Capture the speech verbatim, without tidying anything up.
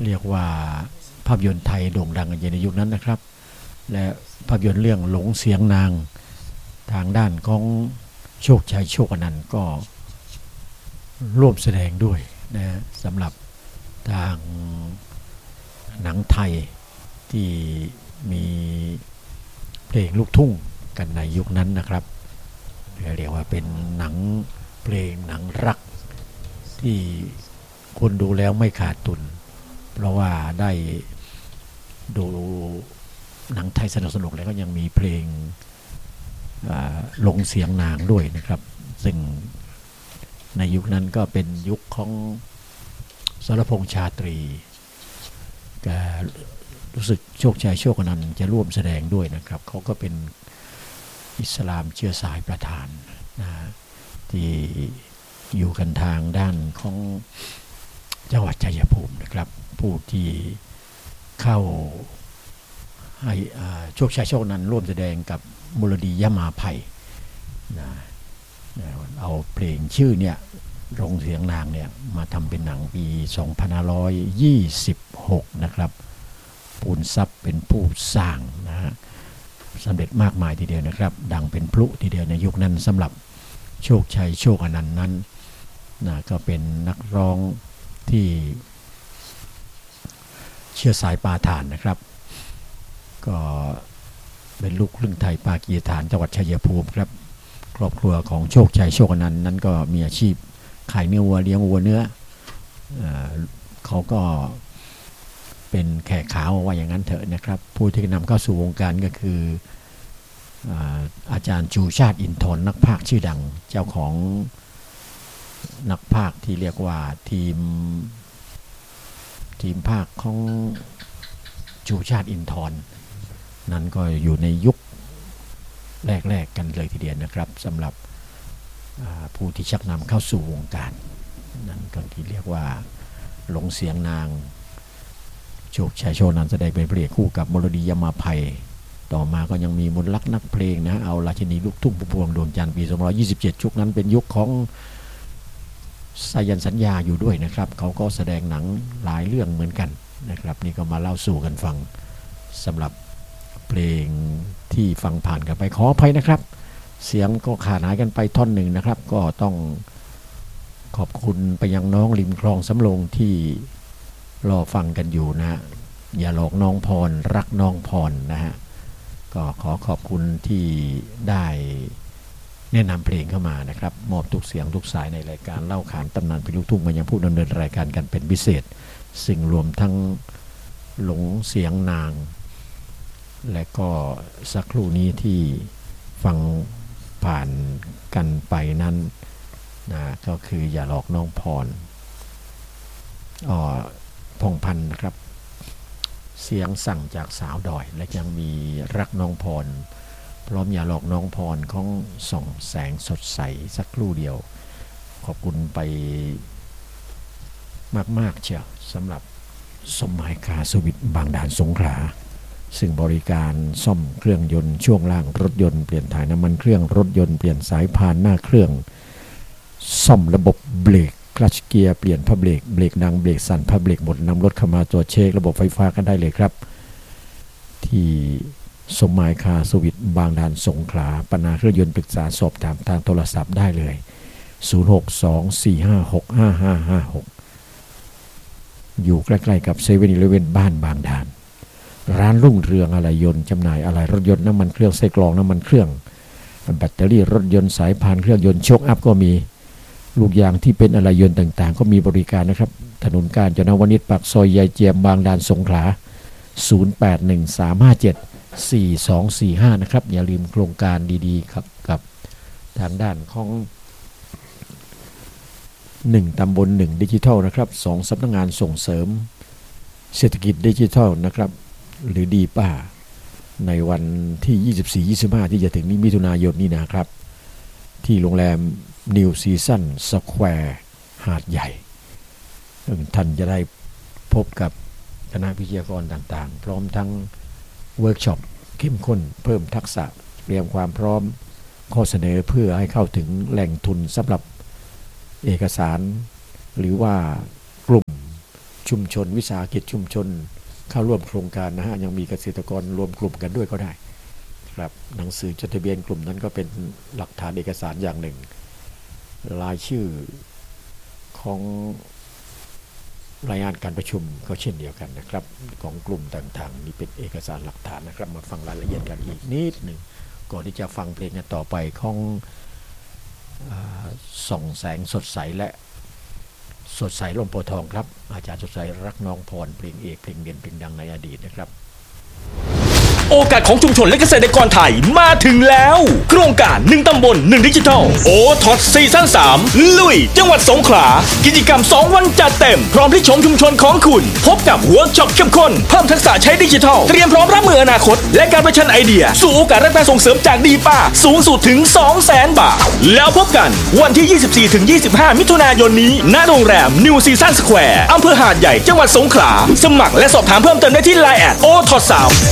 เรียกว่าภาพยนตร์ไทยโด่งดังกันในยุคนั้นนะครับและภาพยนตร์เรื่องหลงเสียงนางทางด้านของโชคชัยโชคอนันต์ก็ร่วมแสดงด้วยนะสำหรับทางหนังไทยที่มีเพลงลูกทุ่งกันในยุคนั้นนะครับเรียกว่าเป็นหนังเพลงหนังรักที่คนดูแล้วไม่ขาดทุนเพราะว่าได้ดูหนังไทยสนุกๆแล้วก็ยังมีเพลงหลงเสียงนางด้วยนะครับซึ่งในยุคนั้นก็เป็นยุคของสรพงษ์ชาตรีก็รู้สึกโชคชัยโชคอนันต์จะร่วมแสดงด้วยนะครับเขาก็เป็นอิสลามเชื้อสายประธานนะที่อยู่กันทางด้านของจังหวัดชัยภูมินะครับผู้ที่เข้าให้โชคชัยโชคอนันต์ร่วมแสดงกับมูลดียมาไพนะเอาเพลงชื่อเนี่ยโรงเสียงนางเนี่ยมาทำเป็นหนังปีสองพันห้าร้อยยี่สิบหกนะครับปูนทรัพย์เป็นผู้สร้างนะฮะสำเร็จมากมายทีเดียวนะครับดังเป็นพลุทีเดียวในยุคนั้นสำหรับโชคชัยโชคอนันต์นั้นนะก็เป็นนักร้องที่เชื้อสายปาฐานนะครับก็เป็นลูกครึ่งไทยปากีสถานจังหวัดชัยภูมิครับครอบครัวของโชคชัยโชคอนันต์นั้นก็มีอาชีพขายเนื้อวัวเลี้ยงวัวเนื้อเขาก็เป็นแขกขาวว่าอย่างนั้นเถอะนะครับผู้ที่นำเข้าสู่วงการก็คืออาจารย์ชูชาติอินทรนักพากย์ชื่อดังเจ้าของนักพากย์ที่เรียกว่าทีมทีมพากย์ของชูชาติอินทรนั้นก็อยู่ในยุคแรกๆกันเลยทีเดียวนะครับสำหรับผู้ที่ชักนำเข้าสู่วงการนั่นก็ที่เรียกว่าหลงเสียงนางโชคชัยโชคอนันต์แสดงเป็นพระเอกคู่กับมลดียมาไพต่อมาก็ยังมีมนต์รักนักเพลงนะเอาราชินีลูกทุ่งพุ่มพวงดวงจันทร์ปีสองพันยี่ร้อยยี่สิบเจ็ดชุกนั้นเป็นยุคของสายันสัญญาอยู่ด้วยนะครับเขาก็แสดงหนังหลายเรื่องเหมือนกันนะครับนี่ก็มาเล่าสู่กันฟังสำหรับเพลงที่ฟังผ่านกันไปขออภัยนะครับเสียงก็ขาดหายกันไปท่อนหนึ่งนะครับก็ต้องขอบคุณไปยังน้องริมคลองสำโรงที่รอฟังกันอยู่นะอย่าหลอกน้องพรรักน้องพรนะฮะก็ขอขอบคุณที่ได้แนะนำเพลงเข้ามานะครับมอบทุกเสียงทุกสายในรายการเล่าขานตำนานเพลงลูกทุ่งมายังผู้ดำเนินรายการกันเป็นพิเศษสิ่งรวมทั้งหลงเสียงนางและก็สักครู่นี้ที่ฟังผ่านกันไปนั้นนะก็คืออย่าหลอกน้องพรอ๋อพงพันธ์นะครับเสียงสั่งจากสาวดอยและยังมีรักน้องพรพร้อมอย่าหลอกน้องพรของส่องแสงสดใสสักครู่เดียวขอบคุณไปมากๆเชียวสำหรับสมหมายคาสวิทบางด่านสงขลาซึ่งบริการซ่อมเครื่องยนต์ช่วงล่างรถยนต์เปลี่ยนถ่ายน้ำมันเครื่องรถยนต์เปลี่ยนสายพานหน้าเครื่องซ่อมระบบเบรกคลัตช์เกียร์เปลี่ยนผ้าเบรกเบรกดังเบรกสั่นผ้าเบรกหมดนำรถเข้ามาตรวจเช็คระบบไฟฟ้ากันได้เลยครับที่สมหมายคาสวิทบางด่านสงขลาปัญหาเครื่องยนต์ปรึกษาสอบถามทางโทรศัพท์ได้เลยศูนย์ หก สอง สี่ ห้า หก ห้า ห้า ห้า หกอยู่ใกล้ๆกับเซเว่นอีเลฟเว่นบ้านบางด่านร้านรุ่งเรืองอะไหล่ยนต์จำหน่ายอะไหล่รถยนต์น้ำมันเครื่องไส้กรองน้ำมันเครื่องแบตเตอรี่รถยนต์สายพานเครื่องยนต์โชคอัพก็มีลูกยางที่เป็นอะไหล่ยนต์ต่างๆก็มีบริการนะครับถนนกาญจนวนิชปากซอยยายเจียมบางด่านสงขลาศูนย์ แปด หนึ่ง สาม ห้า เจ็ด สี่ สอง สี่ ห้านะครับอย่าลืมโครงการดีๆครับกับทางด้านของหนึ่งตำบลหนึ่งดิจิทัลนะครับสองสำนักงานส่งเสริมเศรษฐกิจดิจิทัลนะครับหรือดีป้าในวันที่ยี่สิบสี่ ยี่สิบห้าที่จะถึงนี้มิถุนายนนี้นะครับที่โรงแรมนิวซีซั่นสแควร์หาดใหญ่ท่านจะได้พบกับคณะวิทยากรต่างๆพร้อมทั้งเวิร์กช็อปเข้มข้นเพิ่มทักษะเตรียมความพร้อมข้อเสนอเพื่อให้เข้าถึงแหล่งทุนสำหรับเอกสารหรือว่ากลุ่มชุมชนวิสาหกิจชุมชนเข้าร่วมโครงการนะฮะยังมีเกษตรกรรวมกลุ่มกันด้วยก็ได้ครับหนังสือจดทะเบียนกลุ่มนั้นก็เป็นหลักฐานเอกสารอย่างหนึ่งรายชื่อของรายงานการประชุมก็เช่นเดียวกันนะครับของกลุ่มต่างๆนี่เป็นเอกสารหลักฐานนะครับมาฟังรายละเอียดกันอีกนิดหนึ่งก่อนที่จะฟังเพลงกันต่อไปของส่องแสงสดใสและสดใสลมโพธิ์ทองครับอาจารย์สดใสรักน้องพรเพลงเอกเพลงเด่นเพลงดังในอดีตนะครับโอกาสของชุมชนและเกษตรกรไทยมาถึงแล้วโครงการหนึ่งตำบลหนึ่งดิจิทัลโอท็อปซีซั่นสามลุยจังหวัดสงขลากิจกรรมสองวันจัดเต็มพร้อมพลิกโฉมชุมชนของคุณพบกับเวิร์กช็อปเข้มข้นเพิ่มทักษะใช้ดิจิทัลเตรียมพร้อมรับมืออนาคตและการประชันไอเดียสู่โอกาสรับการส่งเสริมจากดีป้าสูงสุดถึง สองแสน บาทแล้วพบกันวันที่ ยี่สิบสี่ถึงยี่สิบห้า มิถุนายนนี้ณโรงแรมนิวซีซั่นสแควร์อำเภอหาดใหญ่จังหวัดสงขลาสมัครและสอบถามเพิ่มเติมได้ที่ ไลน์ แอท โอ ที โอ ที สาม